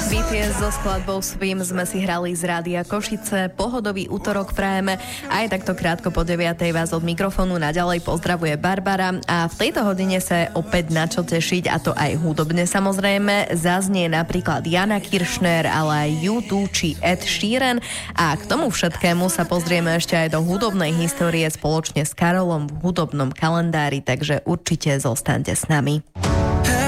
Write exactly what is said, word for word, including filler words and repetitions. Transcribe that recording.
bé té es so skladbou Swim sme si hrali z Rádia Košice. Pohodový útorok prajeme. Aj takto krátko po deviatej vás od mikrofónu naďalej pozdravuje Barbara. A v tejto hodine sa opäť na čo tešiť, a to aj hudobne samozrejme. Zaznie napríklad Jana Kiršner, ale aj U dva či Ed Sheeran. A k tomu všetkému sa pozrieme ešte aj do hudobnej histórie spoločne s Karolom v hudobnom kalendári, takže určite zostaňte s nami.